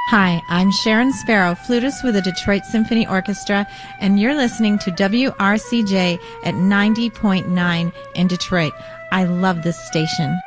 Hi, I'm Sharon Sparrow, flutist with the Detroit Symphony Orchestra, and you're listening to WRCJ at 90.9 in Detroit. I love this station.